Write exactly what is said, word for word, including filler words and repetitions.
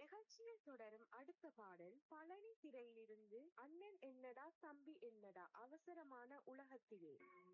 நிகழ்ச்சியில் தொடரும் அடுத்த பாடல் பழனி திரையிலிருந்து அண்ணன் என்னடா தம்பி என்னடா அவசரமான உலகத்திலே.